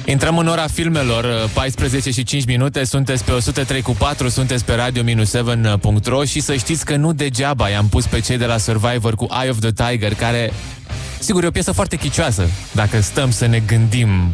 Intrăm în ora filmelor, 14 și 5 minute, sunteți pe 103.4, sunteți pe radio-7.ro și să știți că nu degeaba i-am pus pe cei de la Survivor cu Eye of the Tiger, care, sigur, e o piesă foarte chicioasă, dacă stăm să ne gândim.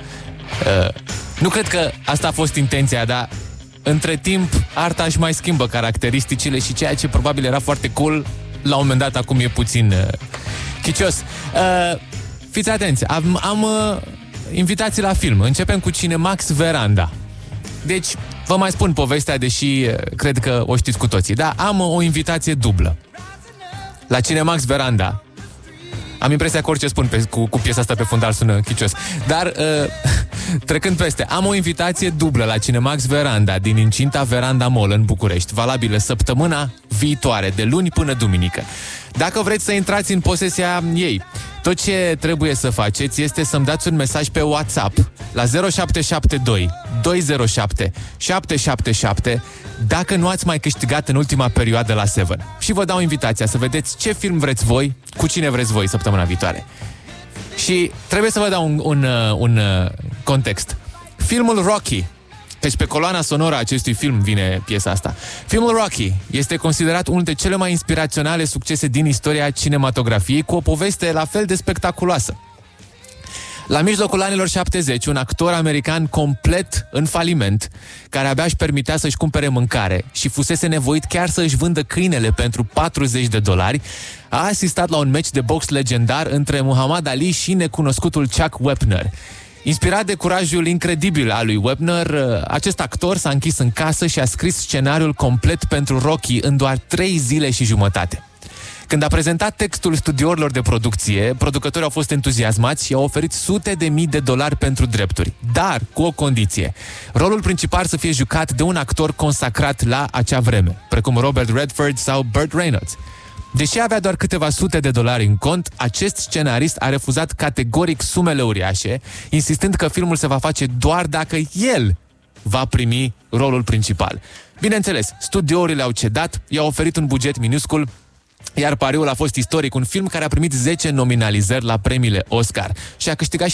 Nu cred că asta a fost intenția, dar între timp arta își mai schimbă caracteristicile și ceea ce probabil era foarte cool, la un moment dat acum e puțin chicios. Fiți atenți, am invitații la film. Începem cu Cinemax Veranda. Deci, vă mai spun povestea, deși cred că o știți cu toții. Da, am o invitație dublă la Cinemax Veranda. Am impresia că orice spun cu piesa asta pe fundal sună chicios. Dar, trecând peste, am o invitație dublă la Cinemax Veranda din incinta Veranda Mall în București, valabilă săptămâna viitoare, de luni până duminică. Dacă vreți să intrați în posesia ei, tot ce trebuie să faceți este să-mi dați un mesaj pe WhatsApp la 0772 207 777 dacă nu ați mai câștigat în ultima perioadă la Seven. Și vă dau invitația să vedeți ce film vreți voi, cu cine vreți voi săptămâna viitoare. Și trebuie să vă dau un context. Filmul Rocky, deci pe coloana sonoră a acestui film vine piesa asta. Filmul Rocky este considerat unul dintre cele mai inspiraționale succese din istoria cinematografiei, cu o poveste la fel de spectaculoasă. La mijlocul anilor 70, un actor american complet în faliment, care abia își permitea să-și cumpere mâncare și fusese nevoit chiar să își vândă câinele pentru $40, a asistat la un meci de box legendar între Muhammad Ali și necunoscutul Chuck Wepner. Inspirat de curajul incredibil al lui Wepner, acest actor s-a închis în casă și a scris scenariul complet pentru Rocky în doar 3 zile și jumătate. Când a prezentat textul studiourilor de producție, producătorii au fost entuziasmați și au oferit $100.000 pentru drepturi, dar cu o condiție: rolul principal să fie jucat de un actor consacrat la acea vreme, precum Robert Redford sau Burt Reynolds. Deși avea doar câteva $100 în cont, acest scenarist a refuzat categoric sumele uriașe, insistând că filmul se va face doar dacă el va primi rolul principal. Bineînțeles, studiourile au cedat, i-au oferit un buget minuscul, iar pariul a fost istoric, un film care a primit 10 nominalizări la premiile Oscar și a câștigat